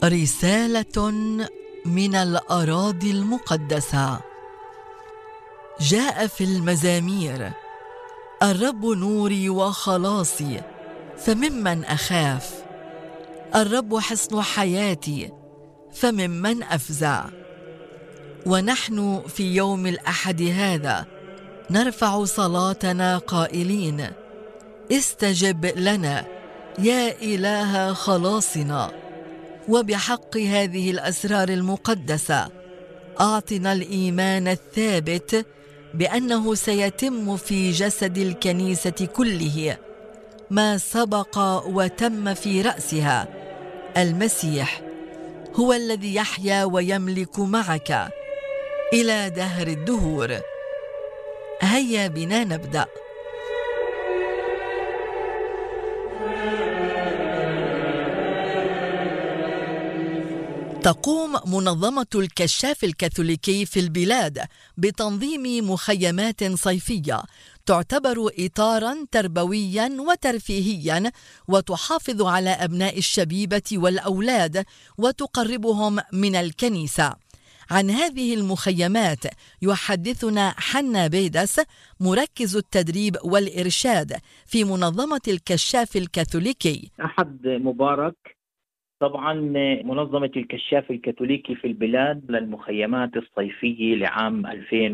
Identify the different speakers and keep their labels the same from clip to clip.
Speaker 1: رسالة من الأراضي المقدسة. جاء في المزامير: الرب نوري وخلاصي فممن أخاف، الرب حصن حياتي فممن أفزع. ونحن في يوم الأحد هذا نرفع صلاتنا قائلين: استجب لنا يا إله خلاصنا، وبحق هذه الأسرار المقدسة أعطنا الإيمان الثابت بأنه سيتم في جسد الكنيسة كله ما سبق وتم في رأسها. المسيح هو الذي يحيا ويملك معك إلى دهر الدهور. هيا بنا نبدأ. تقوم منظمة الكشاف الكاثوليكي في البلاد بتنظيم مخيمات صيفية تعتبر إطاراً تربوياً وترفيهياً، وتحافظ على أبناء الشبيبة والأولاد وتقربهم من الكنيسة. عن هذه المخيمات يحدثنا حنا بيدس، مركز التدريب والإرشاد في منظمة الكشاف الكاثوليكي.
Speaker 2: أحد مبارك. طبعا منظمة الكشاف الكاثوليكي في البلاد للمخيمات الصيفية لعام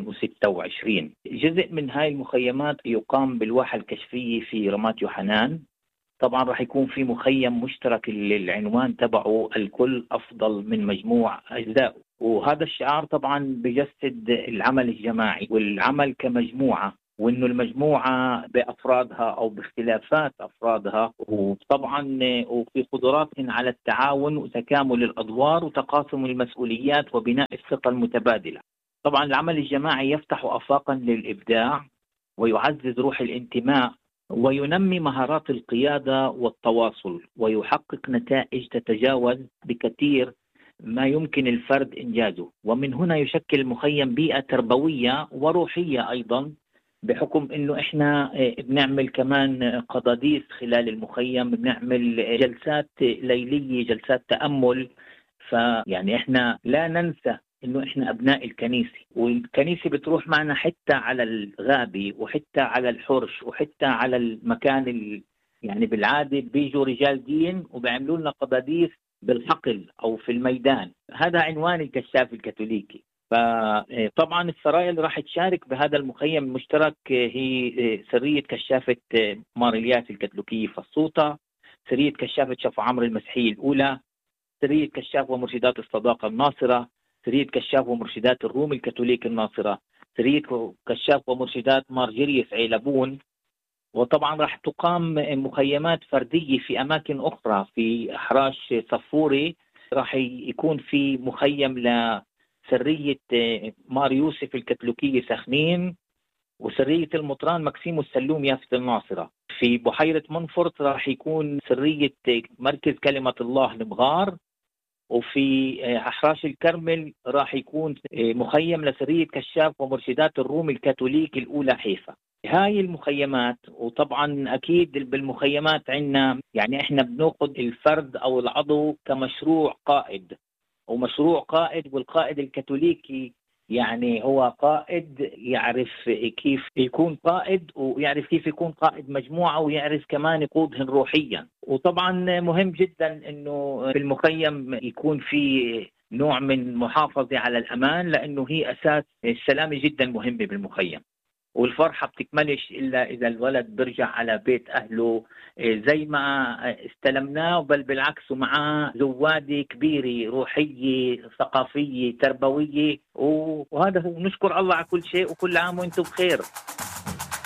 Speaker 2: 2026. جزء من هاي المخيمات يقام بالواحة الكشفية في رمات يوحنان. طبعا راح يكون في مخيم مشترك العنوان تبعه الكل أفضل من مجموع أجزاء، وهذا الشعار طبعا بجسد العمل الجماعي والعمل كمجموعة، وإنه المجموعة بأفرادها أو باختلافات أفرادها، وطبعا وفي قدراتهم على التعاون وتكامل الأدوار وتقاسم المسؤوليات وبناء الثقة المتبادلة. طبعا العمل الجماعي يفتح آفاقا للإبداع ويعزز روح الانتماء وينمي مهارات القيادة والتواصل، ويحقق نتائج تتجاوز بكثير ما يمكن الفرد إنجازه. ومن هنا يشكل المخيم بيئة تربوية وروحية أيضا، بحكم إنه إحنا بنعمل كمان قضاديس خلال المخيم، بنعمل جلسات ليلية، جلسات تأمل. فيعني إحنا لا ننسى إنه إحنا أبناء الكنيسة، والكنيسة بتروح معنا حتى على الغابة وحتى على الحرش وحتى على المكان يعني بالعادة بيجوا رجال دين وبيعملوا لنا قضاديس بالحقل أو في الميدان. هذا عنوان الكشاف الكاثوليكي. فطبعا السرايا اللي راح تشارك بهذا المخيم المشترك هي سرية كشافة مار إلياس الكاثوليكية فالصوطة، سرية كشافة شفا عمرو المسيحية الأولى، سرية كشاف ومرشدات الصداقة الناصرة، سرية كشاف ومرشدات الروم الكاثوليك الناصرة، سرية كشاف ومرشدات مارجريس عيلبون. وطبعا راح تقام مخيمات فردية في أماكن أخرى في أحراش صفوري. راح يكون في مخيم لسرية مار يوسف الكاثوليكية سخنين، وسرية المطران مكسيم السلوم يافت الناصرة. في بحيرة منفرط راح يكون سرية مركز كلمة الله المغار. وفي أحراش الكرمل راح يكون مخيم لسرية كشاف ومرشدات الروم الكاثوليك الأولى حيفا. هاي المخيمات، وطبعا أكيد بالمخيمات عنا يعني إحنا بنأخذ الفرد أو العضو كمشروع قائد، ومشروع قائد، والقائد الكاثوليكي يعني هو قائد يعرف كيف يكون قائد، ويعرف كيف يكون قائد مجموعة، ويعرف كمان يقودهم روحيا. وطبعا مهم جدا انه في المخيم يكون في نوع من محافظة على الأمان، لأنه هي أساس السلامة جدا مهمة بالمخيم. والفرحة بتكملش إلا إذا الولد برجع على بيت أهله زي ما استلمناه، بل بالعكس ومعاه زوادة كبيرة روحية ثقافية تربوية. وهذا هو. نشكر الله على كل شيء، وكل عام وانتم بخير.